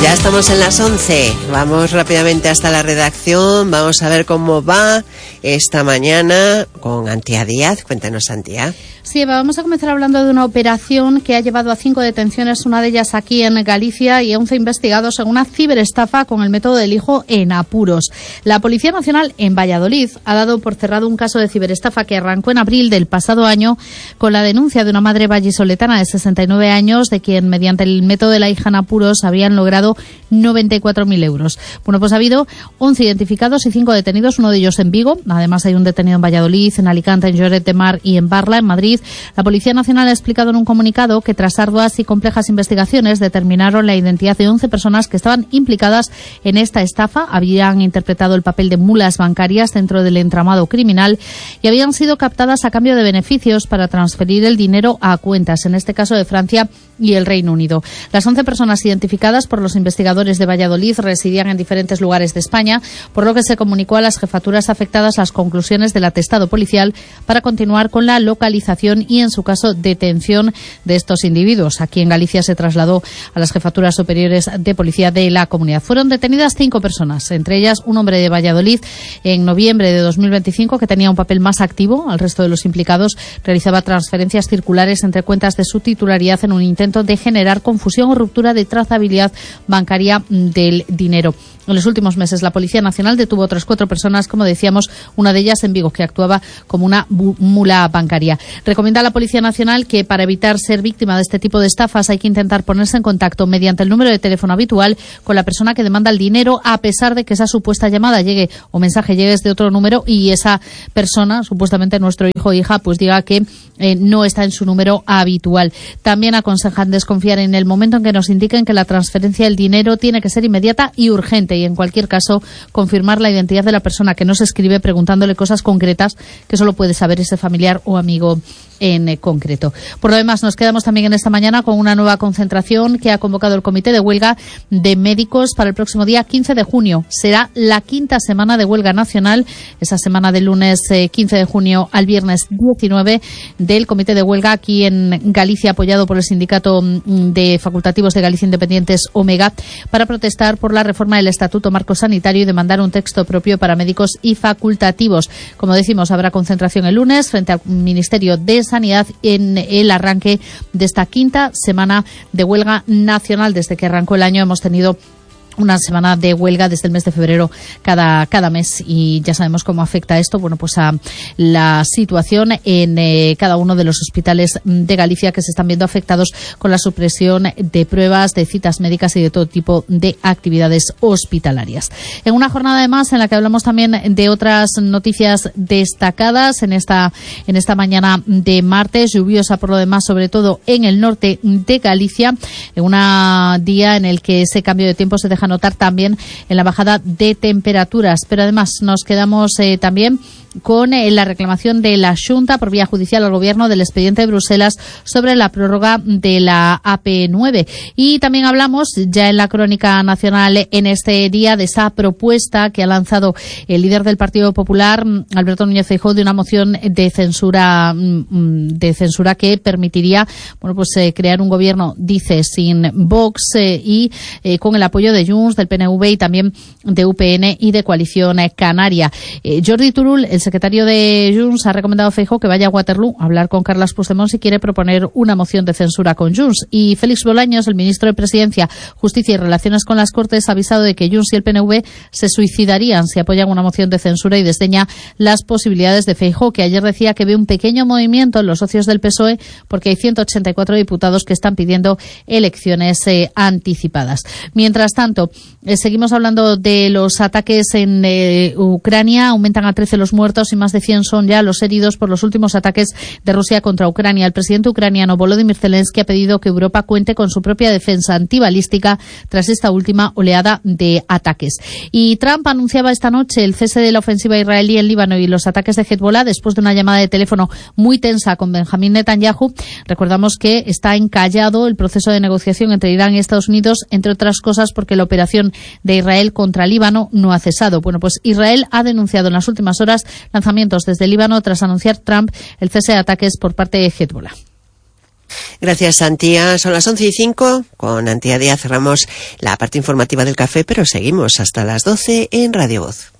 Ya estamos en las 11. Vamos rápidamente hasta la redacción. Vamos a ver cómo va esta mañana con Antía Díaz. Cuéntanos, Antía. Sí, Eva, vamos a comenzar hablando de una operación que ha llevado a 5 detenciones, una de ellas aquí en Galicia, y 11 investigados en una ciberestafa con el método del hijo en apuros. La Policía Nacional en Valladolid ha dado por cerrado un caso de ciberestafa que arrancó en abril del pasado año con la denuncia de una madre vallisoletana de 69 años de quien mediante el método de la hija en apuros habían logrado 94.000 euros. Bueno, pues ha habido 11 identificados y 5 detenidos, uno de ellos en Vigo. Además hay un detenido en Valladolid, en Alicante, en Lloret de Mar y en Barla, en Madrid. La Policía Nacional ha explicado en un comunicado que tras arduas y complejas investigaciones determinaron la identidad de 11 personas que estaban implicadas en esta estafa, habían interpretado el papel de mulas bancarias dentro del entramado criminal y habían sido captadas a cambio de beneficios para transferir el dinero a cuentas, en este caso de Francia y el Reino Unido. Las 11 personas identificadas por los investigadores de Valladolid residían en diferentes lugares de España, por lo que se comunicó a las jefaturas afectadas las conclusiones del atestado policial para continuar con la localización y, en su caso, detención de estos individuos. Aquí en Galicia se trasladó a las jefaturas superiores de policía de la comunidad. Fueron detenidas 5 personas, entre ellas un hombre de Valladolid en noviembre de 2025 que tenía un papel más activo. Al resto de los implicados realizaba transferencias circulares entre cuentas de su titularidad en un intento de generar confusión o ruptura de trazabilidad bancaria del dinero. En los últimos meses la Policía Nacional detuvo otras 4 personas, como decíamos, una de ellas en Vigo, que actuaba como una mula bancaria. Recomienda a la Policía Nacional que para evitar ser víctima de este tipo de estafas hay que intentar ponerse en contacto mediante el número de teléfono habitual con la persona que demanda el dinero, a pesar de que esa supuesta llamada llegue o mensaje llegue desde otro número y esa persona, supuestamente nuestro hijo o hija, pues diga que no está en su número habitual. También aconsejan desconfiar en el momento en que nos indiquen que la transferencia del dinero tiene que ser inmediata y urgente, y en cualquier caso confirmar la identidad de la persona que nos escribe preguntándole cosas concretas que solo puede saber ese familiar o amigo en concreto. Por lo demás, nos quedamos también en esta mañana con una nueva concentración que ha convocado el Comité de Huelga de Médicos para el próximo día 15 de junio. Será la 5ª semana de huelga nacional, esa semana del lunes 15 de junio al viernes 19 del Comité de Huelga aquí en Galicia, apoyado por el Sindicato de Facultativos de Galicia Independientes, Omega, para protestar por la reforma del Estatuto Marco Sanitario y demandar un texto propio para médicos y facultativos. Como decimos, habrá concentración el lunes frente al Ministerio de Sanidad en el arranque de esta 5ª semana de huelga nacional. Desde que arrancó el año hemos tenido una semana de huelga desde el mes de febrero cada mes, y ya sabemos cómo afecta esto, bueno, pues a la situación en cada uno de los hospitales de Galicia, que se están viendo afectados con la supresión de pruebas, de citas médicas y de todo tipo de actividades hospitalarias. En una jornada además en la que hablamos también de otras noticias destacadas en esta mañana de martes, lluviosa por lo demás, sobre todo en el norte de Galicia, en un día en el que ese cambio de tiempo se deja notar también en la bajada de temperaturas. Pero además nos quedamos también con la reclamación de la Xunta por vía judicial al Gobierno del expediente de Bruselas sobre la prórroga de la AP9. Y también hablamos ya en la crónica nacional en este día de esa propuesta que ha lanzado el líder del Partido Popular, Alberto Núñez Feijóo, de una moción de censura que permitiría, bueno, pues crear un gobierno, dice, sin Vox y con el apoyo de Junts, del PNV y también de UPN y de Coalición Canaria. Jordi Turull, el secretario de Junts, ha recomendado a Feijóo que vaya a Waterloo a hablar con Carles Puigdemont si quiere proponer una moción de censura con Junts. Y Félix Bolaños, el ministro de Presidencia, Justicia y Relaciones con las Cortes, ha avisado de que Junts y el PNV se suicidarían si apoyan una moción de censura y desdeña las posibilidades de Feijóo, que ayer decía que ve un pequeño movimiento en los socios del PSOE porque hay 184 diputados que están pidiendo elecciones anticipadas. Mientras tanto, seguimos hablando de los ataques en Ucrania. Aumentan a 13 los muertos y más de 100 son ya los heridos por los últimos ataques de Rusia contra Ucrania. El presidente ucraniano Volodymyr Zelensky ha pedido que Europa cuente con su propia defensa antibalística tras esta última oleada de ataques. Y Trump anunciaba esta noche el cese de la ofensiva israelí en Líbano y los ataques de Hezbollah después de una llamada de teléfono muy tensa con Benjamín Netanyahu. Recordamos que está encallado el proceso de negociación entre Irán y Estados Unidos, entre otras cosas porque la operación de Israel contra Líbano no ha cesado. Bueno, pues Israel ha denunciado en las últimas horas lanzamientos desde Líbano tras anunciar Trump el cese de ataques por parte de Hezbollah. Gracias, Antía. Son las 11:05. Con Antía Díaz cerramos la parte informativa del café, pero seguimos hasta las 12 en Radio Voz.